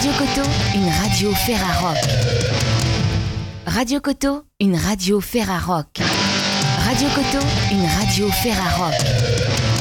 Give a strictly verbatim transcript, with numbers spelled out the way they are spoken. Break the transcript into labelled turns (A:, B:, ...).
A: Radio Coteau, une radio Ferrarock. Radio Coteau, une radio Ferrarock. Radio Coteau, une radio Ferrarock.